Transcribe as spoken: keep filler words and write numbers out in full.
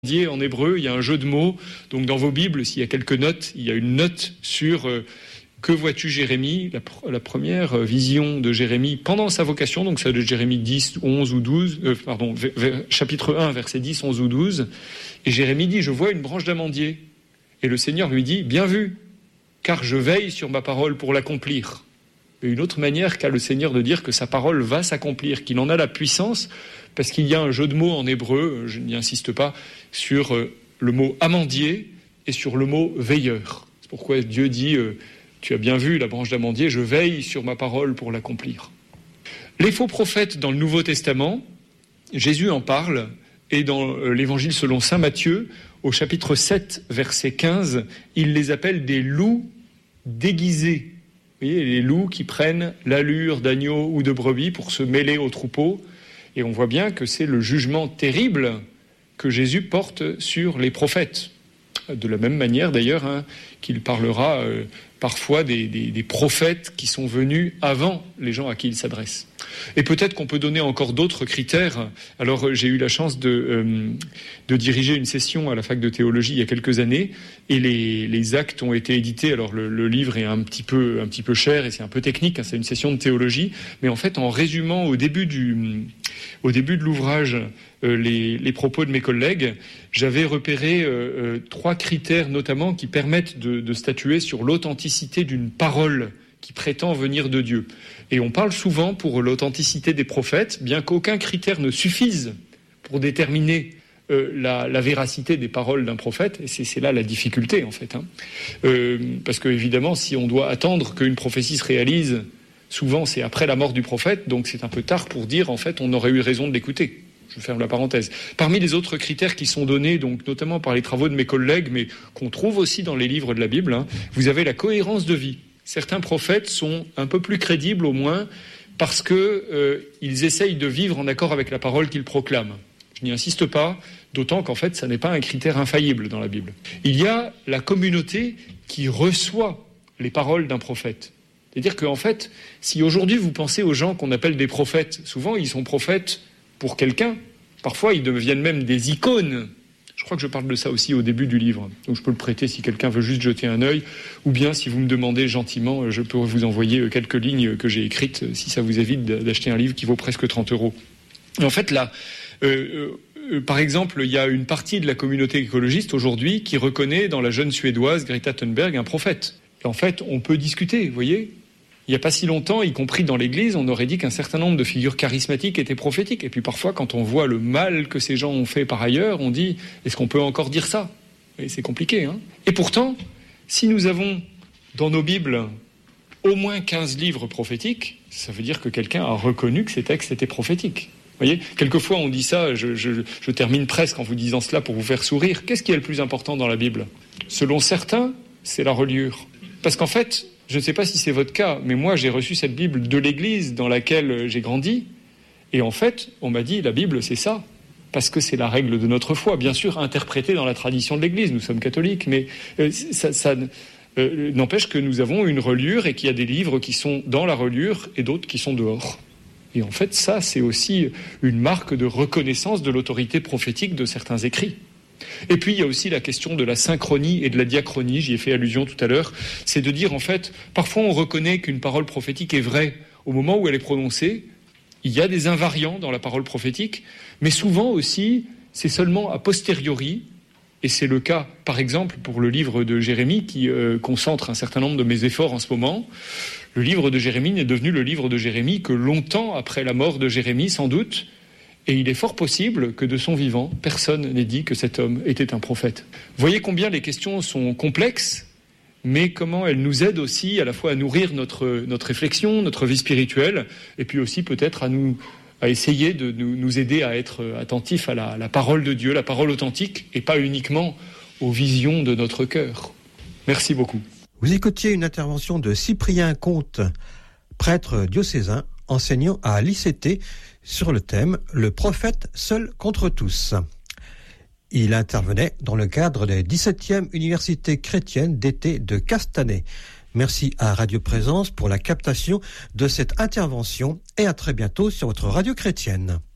En hébreu, il y a un jeu de mots. Donc dans vos Bibles, s'il y a quelques notes, il y a une note sur euh, que vois-tu Jérémie, la, pr- la première vision de Jérémie pendant sa vocation, donc ça de Jérémie dix, onze ou douze, euh, pardon, v- v- chapitre un, verset dix, onze ou douze. Et Jérémie dit, je vois une branche d'amandier. Et le Seigneur lui dit, bien vu, car je veille sur ma parole pour l'accomplir. Et une autre manière qu'a le Seigneur de dire que sa parole va s'accomplir, qu'il en a la puissance, parce qu'il y a un jeu de mots en hébreu, je n'y insiste pas, sur euh, le mot amandier et sur le mot veilleur. C'est pourquoi Dieu dit, euh, tu as bien vu la branche d'amandier, je veille sur ma parole pour l'accomplir. Les faux prophètes dans le Nouveau Testament, Jésus en parle, et dans euh, l'Évangile selon saint Matthieu, au chapitre sept, verset quinze, il les appelle des loups déguisés. Vous voyez, les loups qui prennent l'allure d'agneau ou de brebis pour se mêler au troupeau. Et on voit bien que c'est le jugement terrible que Jésus porte sur les prophètes. De la même manière, d'ailleurs, hein, qu'il parlera euh, parfois des, des, des prophètes qui sont venus avant les gens à qui il s'adresse. Et peut-être qu'on peut donner encore d'autres critères. Alors, j'ai eu la chance de, euh, de diriger une session à la fac de théologie il y a quelques années, et les, les actes ont été édités. Alors, le, le livre est un petit peu, un petit peu cher et c'est un peu technique, hein, c'est une session de théologie, mais en fait, en résumant au début du, au début de l'ouvrage euh, les, les propos de mes collègues, j'avais repéré euh, euh, trois critères notamment qui permettent de, de statuer sur l'authenticité d'une parole qui prétend venir de Dieu. Et on parle souvent pour l'authenticité des prophètes, bien qu'aucun critère ne suffise pour déterminer euh, la, la véracité des paroles d'un prophète, et c'est, c'est là la difficulté en fait. Hein. Euh, parce que évidemment, si on doit attendre qu'une prophétie se réalise, souvent c'est après la mort du prophète, donc c'est un peu tard pour dire en fait on aurait eu raison de l'écouter. Je ferme la parenthèse. Parmi les autres critères qui sont donnés, donc notamment par les travaux de mes collègues, mais qu'on trouve aussi dans les livres de la Bible, hein, vous avez la cohérence de vie. Certains prophètes sont un peu plus crédibles au moins parce qu'ils euh, essayent de vivre en accord avec la parole qu'ils proclament. Je n'y insiste pas, d'autant qu'en fait, ça n'est pas un critère infaillible dans la Bible. Il y a la communauté qui reçoit les paroles d'un prophète. C'est-à-dire qu'en fait, si aujourd'hui vous pensez aux gens qu'on appelle des prophètes, souvent ils sont prophètes pour quelqu'un, parfois ils deviennent même des icônes. Je crois que je parle de ça aussi au début du livre, donc je peux le prêter si quelqu'un veut juste jeter un œil, ou bien si vous me demandez gentiment, je peux vous envoyer quelques lignes que j'ai écrites, si ça vous évite d'acheter un livre qui vaut presque trente euros. Et en fait, là, euh, euh, par exemple, il y a une partie de la communauté écologiste aujourd'hui qui reconnaît dans la jeune Suédoise Greta Thunberg un prophète. Et en fait, on peut discuter, vous voyez. Il n'y a pas si longtemps, y compris dans l'Église, on aurait dit qu'un certain nombre de figures charismatiques étaient prophétiques. Et puis parfois, quand on voit le mal que ces gens ont fait par ailleurs, on dit, est-ce qu'on peut encore dire ça ? Et c'est compliqué, hein ? Et pourtant, si nous avons dans nos Bibles au moins quinze livres prophétiques, ça veut dire que quelqu'un a reconnu que ces textes étaient prophétiques. Vous voyez ? Quelquefois, on dit ça, je, je, je termine presque en vous disant cela pour vous faire sourire. Qu'est-ce qui est le plus important dans la Bible ? Selon certains, c'est la reliure. Parce qu'en fait, je ne sais pas si c'est votre cas, mais moi, j'ai reçu cette Bible de l'Église dans laquelle j'ai grandi. Et en fait, on m'a dit, la Bible, c'est ça. Parce que c'est la règle de notre foi, bien sûr, interprétée dans la tradition de l'Église. Nous sommes catholiques, mais euh, ça, ça euh, n'empêche que nous avons une reliure et qu'il y a des livres qui sont dans la reliure et d'autres qui sont dehors. Et en fait, ça, c'est aussi une marque de reconnaissance de l'autorité prophétique de certains écrits. Et puis, il y a aussi la question de la synchronie et de la diachronie, j'y ai fait allusion tout à l'heure, c'est de dire, en fait, parfois on reconnaît qu'une parole prophétique est vraie au moment où elle est prononcée, il y a des invariants dans la parole prophétique, mais souvent aussi, c'est seulement a posteriori, et c'est le cas, par exemple, pour le livre de Jérémie, qui euh, concentre un certain nombre de mes efforts en ce moment. Le livre de Jérémie n'est devenu le livre de Jérémie que longtemps après la mort de Jérémie, sans doute. Et il est fort possible que de son vivant, personne n'ait dit que cet homme était un prophète. Voyez combien les questions sont complexes, mais comment elles nous aident aussi à la fois à nourrir notre, notre réflexion, notre vie spirituelle, et puis aussi peut-être à, nous, à essayer de nous, nous aider à être attentifs à la, la parole de Dieu, la parole authentique, et pas uniquement aux visions de notre cœur. Merci beaucoup. Vous écoutiez une intervention de Cyprien Comte, prêtre diocésain, enseignant à l'I C T, sur le thème « Le prophète seul contre tous ». Il intervenait dans le cadre des dix-septième Universités chrétiennes d'été de Castanet. Merci à Radio Présence pour la captation de cette intervention et à très bientôt sur votre radio chrétienne.